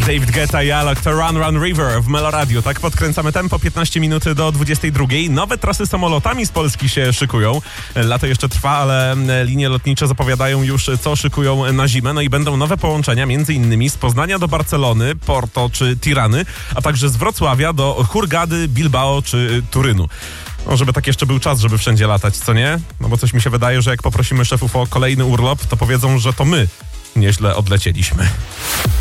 David Guetta i Alok to Run Run River w Meloradiu. Tak podkręcamy tempo, 15 minut do 22. Nowe trasy samolotami z Polski się szykują. Lato jeszcze trwa, ale linie lotnicze zapowiadają już, co szykują na zimę. No i będą nowe połączenia, m.in. z Poznania do Barcelony, Porto czy Tirany, a także z Wrocławia do Hurgady, Bilbao czy Turynu. No, żeby tak jeszcze był czas, żeby wszędzie latać, co nie? No bo coś mi się wydaje, że jak poprosimy szefów o kolejny urlop, to powiedzą, że to my nieźle odlecieliśmy.